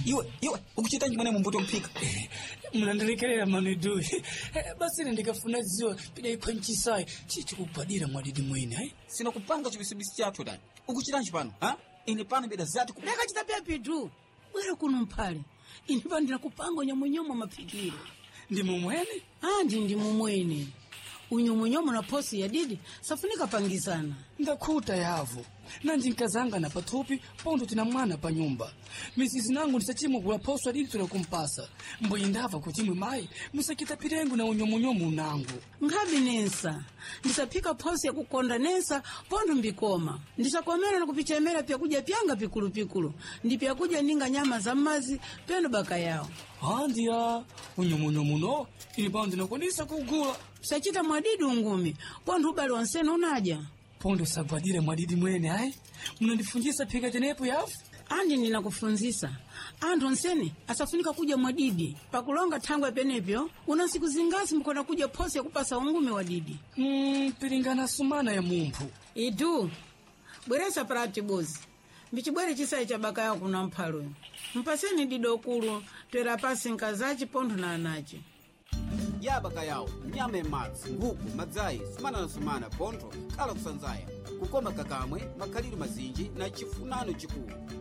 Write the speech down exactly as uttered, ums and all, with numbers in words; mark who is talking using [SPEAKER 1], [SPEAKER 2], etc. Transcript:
[SPEAKER 1] iwe iwe ukuchita njimene mumbuto mpika
[SPEAKER 2] mnandilekerera manidu basi ndikafuna ziwa pida ikhwanchisai chichikubhadira mwadidi mwene hai
[SPEAKER 1] sina kupanga chibisibisi chathu dani ukuchita njipano ha ine pano beda zati
[SPEAKER 3] kuleka chitapia pitu bwera kuno mphale ine pano ndinakupanga unyomonyomo mapikiro
[SPEAKER 2] ndi mumwene
[SPEAKER 3] ah ndi ndi mumwene unyomonyomo na posi ya didi safunika pangizana
[SPEAKER 2] ndakhuta yavo nanji nkazanga na pathupi pondo tina mwana pa nyumba misisi nangu ndisachimwe kula poso adidi tula kumpasa mbo indava kuchimwe mai musakita pirengu na unyomonyomo unangu
[SPEAKER 3] ngabi nensa ndisapika posi ya kukonda nensa pondo mbikoma ndisakomera na kupichemera pia kuja pianga pikulu pikulu ndi pia kuja ninga nyama za mazi pendo baka yao
[SPEAKER 2] handia unyomonyomo no ili pando nakondisa kugula
[SPEAKER 3] sachita mwadidi ungumi pondo ubali wansena unaja
[SPEAKER 2] pondo sabadire mwadidi mwene hai mnandifunjisa pika tenepo yafu
[SPEAKER 3] andi ninakufunzisa andu nsene asafunika kuja mwadidi pakulonga thangwe penepyo una siku zingasi mkona kuja posi ya kupasa ungumi wadidi
[SPEAKER 2] mm, piringana sumana ya mumpu
[SPEAKER 3] idu bweresa prati bozi mbichibwere chisayi cha baka yao kuna mphalo mpaseni dido kulu twera pasi nkazachi pondo na anachi
[SPEAKER 4] ya baka yao nyame matsi nguku madzai sumana na sumana pontho kala kusanzaya kukoma kakamwe makhaliro mazinji na chifunano chikulu